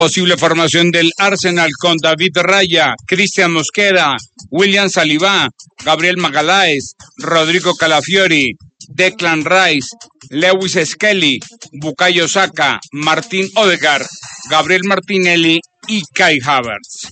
Posible formación del Arsenal con David Raya, Cristian Mosquera, William Saliba, Gabriel Magaláes, Rodrigo Calafiori, Declan Rice, Lewis Skelly, Bukayo Saka, Martín Odegaard, Gabriel Martinelli y Kai Havertz.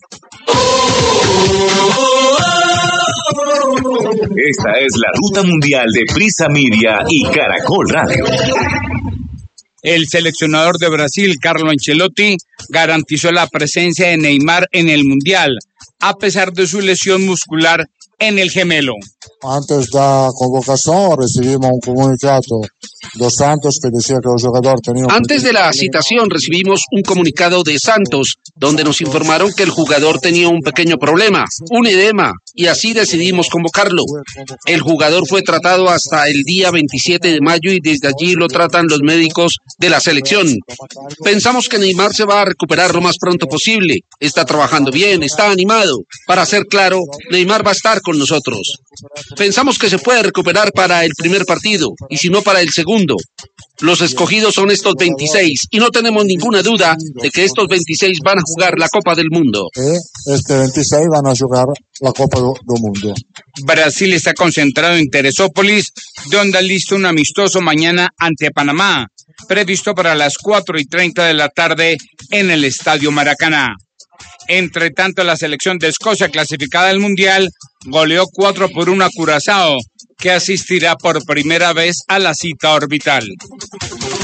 Esta es la ruta mundial de Prisa Media y Caracol Radio. El seleccionador de Brasil, Carlo Ancelotti, garantizó la presencia de Neymar en el Mundial, a pesar de su lesión muscular en el gemelo. Antes da convocación recibimos un comunicado de Santos que decía que el jugador tenía... Antes de la citación recibimos un comunicado de Santos donde nos informaron que el jugador tenía un pequeño problema, un edema, y así decidimos convocarlo. El jugador fue tratado hasta el día 27 de mayo y desde allí lo tratan los médicos de la selección. Pensamos que Neymar se va a recuperar lo más pronto posible. Está trabajando bien, está animado. Para ser claro, Neymar va a estar con nosotros. Pensamos que se puede recuperar para el primer partido y si no para el segundo. Los escogidos son estos 26 y no tenemos ninguna duda de que estos 26 van a jugar la Copa del Mundo. Este 26 van a jugar la Copa del Mundo. Brasil está concentrado en Teresópolis, donde alista un amistoso mañana ante Panamá, previsto para las 4:30 de la tarde en el Estadio Maracaná. Entre tanto, la selección de Escocia, clasificada al Mundial, goleó 4-1 a Curazao, que asistirá por primera vez a la cita orbital.